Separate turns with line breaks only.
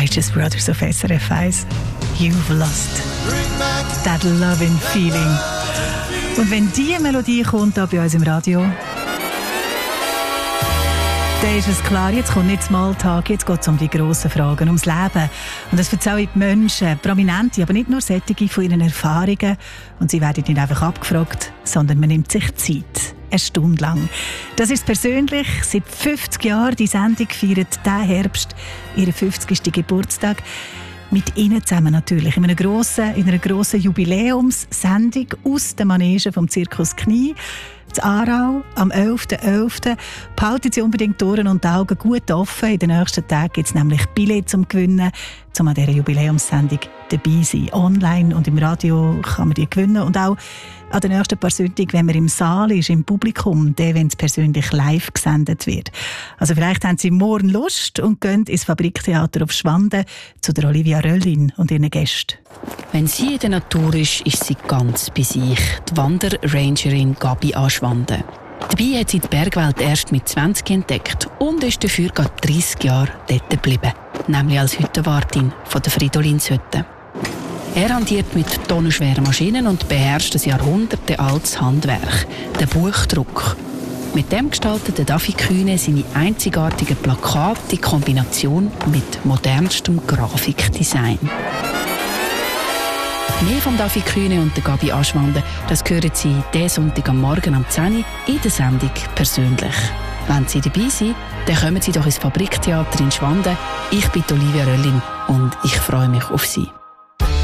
Righteous Brothers auf SRF 1. You've lost that loving feeling. Und wenn diese Melodie kommt da bei uns im Radio, dann ist es klar, jetzt kommt nicht Smalltalk, jetzt geht es um die grossen Fragen, ums Leben. Und das erzählen die Menschen, Prominente, aber nicht nur solche von ihren Erfahrungen. Und sie werden nicht einfach abgefragt, sondern man nimmt sich Zeit. Eine Stunde lang. Das ist persönlich. Seit 50 Jahren die Sendung feiert diesen Herbst ihren 50. Geburtstag. Mit Ihnen zusammen natürlich. In einer grossen Jubiläumssendung aus den Manegen vom Zirkus Knie. In Aarau am 11.11. Behalten Sie unbedingt die Ohren und die Augen gut offen. In den nächsten Tagen gibt es nämlich Billett zum Gewinnen, um an dieser Jubiläumssendung dabei zu sein. Online und im Radio kann man die gewinnen. Und auch an der nächsten paar Sonntagen, wenn man im Saal ist, im Publikum, wenn es persönlich live gesendet wird. Also vielleicht haben Sie morgen Lust und gehen ins Fabriktheater auf Schwanden zu der Olivia Röllin und ihren Gästen.
Wenn sie in der Natur ist sie ganz bei sich. Die Wanderrangerin Gabi Aschwanden. Dabei hat sie die Bergwelt erst mit 20 entdeckt und ist dafür gerade 30 Jahre dort geblieben. Nämlich als Hüttenwartin von der Fridolinshütte. Er hantiert mit tonnenschweren Maschinen und beherrscht ein jahrhundertealtes Handwerk, den Buchdruck. Mit dem gestaltet Daffy Kühne seine einzigartige Plakate in Kombination mit modernstem Grafikdesign. Mehr von Daffy Kühne und der Gabi Aschwanden, das hören Sie diesen Sonntag am Morgen um 10 Uhr in der Sendung «Persönlich». Wenn Sie dabei sind, dann kommen Sie doch ins Fabriktheater in Schwanden. Ich bin Olivia Röllin und ich freue mich auf Sie.